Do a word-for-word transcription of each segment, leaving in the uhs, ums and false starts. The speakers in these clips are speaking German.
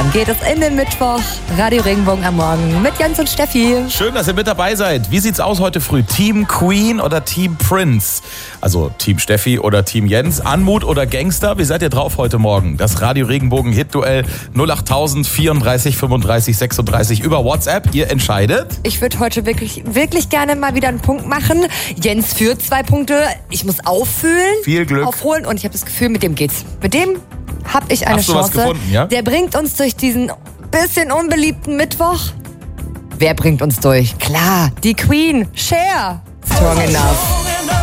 geht es in den Mittwoch. Radio Regenbogen am Morgen mit Jens und Steffi. Schön, dass ihr mit dabei seid. Wie sieht's aus heute früh? Team Queen oder Team Prince? Also Team Steffi oder Team Jens? Anmut oder Gangster? Wie seid ihr drauf heute Morgen? Das Radio Regenbogen Hit-Duell null acht tausend vierunddreißig fünfunddreißig sechsunddreißig über WhatsApp. Ihr entscheidet. Ich würde heute wirklich, wirklich gerne mal wieder einen Punkt machen. Jens führt zwei Punkte. Ich muss auffüllen, Viel Glück. aufholen und ich habe das Gefühl, mit dem geht's. Mit dem habe ich eine Hast du Chance. was gefunden, ja? Der bringt uns durch diesen bisschen unbeliebten Mittwoch. Wer bringt uns durch? Klar, die Queen, Cher. Strong enough.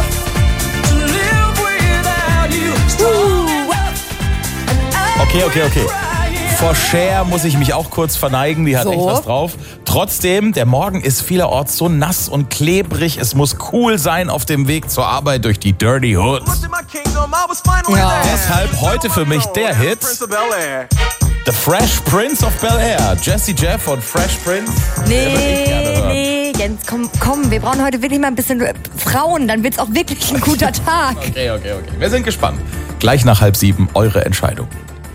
Okay, okay, okay. Vor Cher muss ich mich auch kurz verneigen, die hat So. echt was drauf. Trotzdem, der Morgen ist vielerorts so nass und klebrig. Es muss cool sein auf dem Weg zur Arbeit durch die Dirty Hoods. Ja. Deshalb heute für mich der Hit The Fresh Prince of Bel-Air. Jessie Jeff und Fresh Prince. Der würde ich gerne Nee, hören. nee, Jens, komm, komm, wir brauchen heute wirklich mal ein bisschen Frauen, dann wird's auch wirklich ein guter Tag. Okay, okay, okay. Wir sind gespannt. Gleich nach halb sieben eure Entscheidung.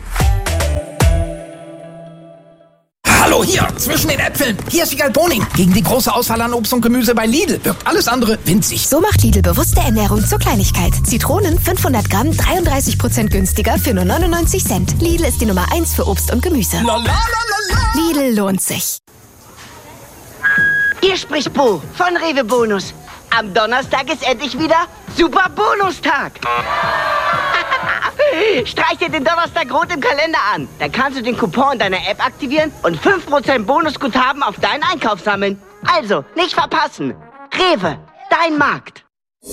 Hallo, hier, zwischen den Äpfeln. Hier ist Igal Boning. Gegen die große Auswahl an Obst und Gemüse bei Lidl wirkt alles andere winzig. So macht Lidl bewusste Ernährung zur Kleinigkeit. Zitronen fünfhundert Gramm, dreiunddreißig Prozent günstiger für nur neunundneunzig Cent. Lidl ist die Nummer eins für Obst und Gemüse. La, la, la, la, la. Lidl lohnt sich. Hier spricht Bo von Rewe Bonus. Am Donnerstag ist endlich wieder Super Bonustag. Streich dir den Donnerstag rot im Kalender an. Dann kannst du den Coupon deiner App aktivieren und fünf Prozent Bonusguthaben auf deinen Einkauf sammeln. Also, nicht verpassen. Rewe, dein Markt.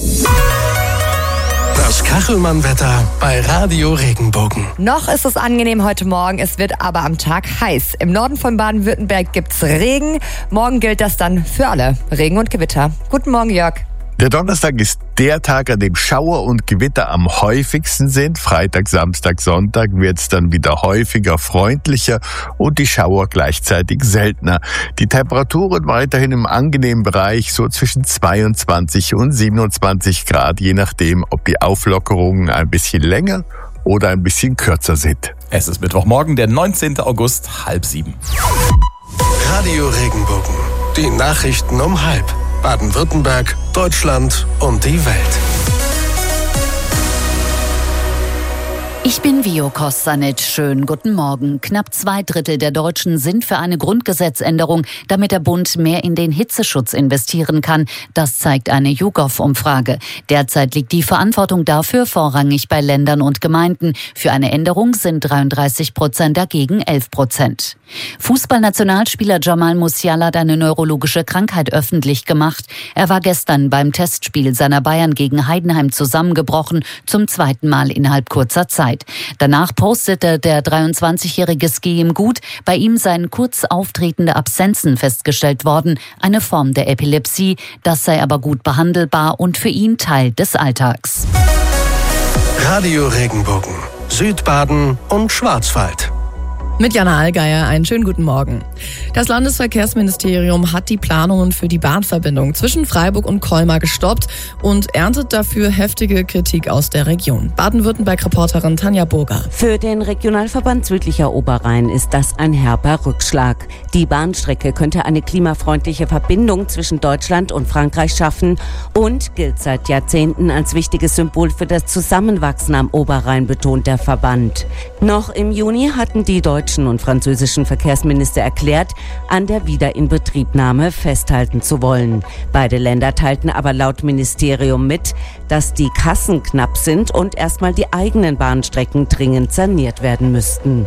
Das Kachelmann-Wetter bei Radio Regenbogen. Noch ist es angenehm heute Morgen, es wird aber am Tag heiß. Im Norden von Baden-Württemberg gibt's Regen. Morgen gilt das dann für alle. Regen und Gewitter. Guten Morgen, Jörg. Der Donnerstag ist der Tag, an dem Schauer und Gewitter am häufigsten sind. Freitag, Samstag, Sonntag wird es dann wieder häufiger, freundlicher und die Schauer gleichzeitig seltener. Die Temperaturen weiterhin im angenehmen Bereich, so zwischen zweiundzwanzig und siebenundzwanzig Grad, je nachdem, ob die Auflockerungen ein bisschen länger oder ein bisschen kürzer sind. Es ist Mittwochmorgen, der neunzehnten August, halb sieben. Radio Regenbogen. Die Nachrichten um halb. Baden-Württemberg, Deutschland und die Welt. Ich bin Vio Kostanic. Schönen guten Morgen. Knapp zwei Drittel der Deutschen sind für eine Grundgesetzänderung, damit der Bund mehr in den Hitzeschutz investieren kann. Das zeigt eine YouGov-Umfrage. Derzeit liegt die Verantwortung dafür vorrangig bei Ländern und Gemeinden. Für eine Änderung sind dreiunddreißig Prozent dagegen elf Prozent. Fußballnationalspieler Jamal Musiala hat eine neurologische Krankheit öffentlich gemacht. Er war gestern beim Testspiel seiner Bayern gegen Heidenheim zusammengebrochen, zum zweiten Mal innerhalb kurzer Zeit. Danach postete der dreiundzwanzigjährige Es gehe ihm gut. Bei ihm seien kurz auftretende Absenzen festgestellt worden, eine Form der Epilepsie. Das sei aber gut behandelbar und für ihn Teil des Alltags. Radio Regenbogen. Südbaden und Schwarzwald. Mit Jana Allgeier einen schönen guten Morgen. Das Landesverkehrsministerium hat die Planungen für die Bahnverbindung zwischen Freiburg und Colmar gestoppt und erntet dafür heftige Kritik aus der Region. Baden-Württemberg-Reporterin Tanja Burger. Für den Regionalverband Südlicher Oberrhein ist das ein herber Rückschlag. Die Bahnstrecke könnte eine klimafreundliche Verbindung zwischen Deutschland und Frankreich schaffen und gilt seit Jahrzehnten als wichtiges Symbol für das Zusammenwachsen am Oberrhein, betont der Verband. Noch im Juni hatten die deutschen und französischen Verkehrsminister erklärt, an der Wiederinbetriebnahme festhalten zu wollen. Beide Länder teilten aber laut Ministerium mit, dass die Kassen knapp sind und erstmal die eigenen Bahnstrecken dringend saniert werden müssten.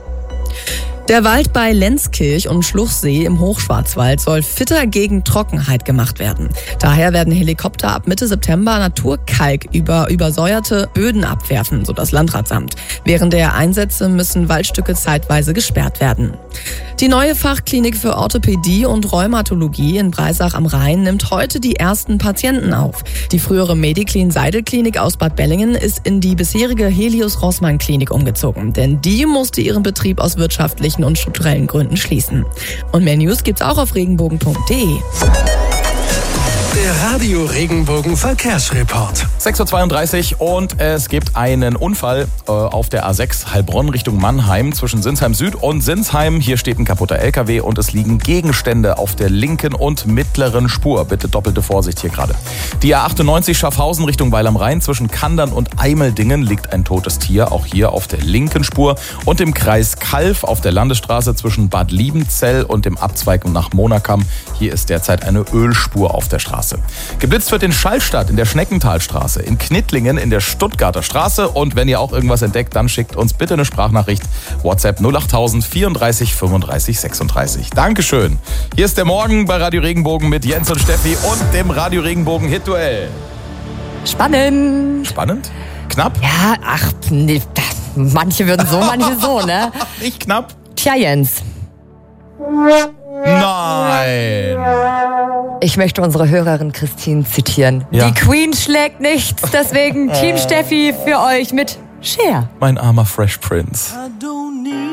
Der Wald bei Lenzkirch und Schluchsee im Hochschwarzwald soll fitter gegen Trockenheit gemacht werden. Daher werden Helikopter ab Mitte September Naturkalk über übersäuerte Böden abwerfen, so das Landratsamt. Während der Einsätze müssen Waldstücke zeitweise gesperrt werden. Die neue Fachklinik für Orthopädie und Rheumatologie in Breisach am Rhein nimmt heute die ersten Patienten auf. Die frühere Mediclin-Seidel-Klinik aus Bad Bellingen ist in die bisherige Helios-Rossmann-Klinik umgezogen, denn die musste ihren Betrieb aus wirtschaftlichen und strukturellen Gründen schließen. Und mehr News gibt's auch auf regenbogen punkt de. Der Radio Regenbogen Verkehrsreport. sechs Uhr zweiunddreißig und es gibt einen Unfall äh, auf der A sechs Heilbronn Richtung Mannheim zwischen Sinsheim Süd und Sinsheim. Hier steht ein kaputter L K W und es liegen Gegenstände auf der linken und mittleren Spur. Bitte doppelte Vorsicht hier gerade. Die A achtundneunzig Schaffhausen Richtung Weil am Rhein zwischen Kandern und Eimeldingen liegt ein totes Tier, auch hier auf der linken Spur. Und im Kreis Calw auf der Landesstraße zwischen Bad Liebenzell und dem Abzweig nach Monakam. Hier ist derzeit eine Ölspur auf der Straße. Geblitzt wird in Schallstadt in der Schneckentalstraße, in Knittlingen in der Stuttgarter Straße. Und wenn ihr auch irgendwas entdeckt, dann schickt uns bitte eine Sprachnachricht. WhatsApp null acht null null vierunddreißig fünfunddreißig sechsunddreißig. Dankeschön. Hier ist der Morgen bei Radio Regenbogen mit Jens und Steffi und dem Radio Regenbogen Hit-Duell. Spannend. Spannend? Knapp? Ja, ach, nee, manche würden so, manche so, ne? Nicht knapp? Tja, Jens. Nein. Ich möchte unsere Hörerin Christine zitieren. Ja. Die Queen schlägt nichts, deswegen Team Steffi für euch mit Cher. Mein armer Fresh Prince.